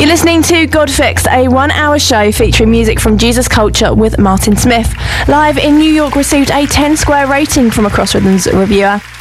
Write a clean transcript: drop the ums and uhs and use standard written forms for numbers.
listening to Godfixed, a 1-hour show featuring music from Jesus Culture with Martin Smith. Live in New York received a 10 square rating from a Cross Rhythms reviewer.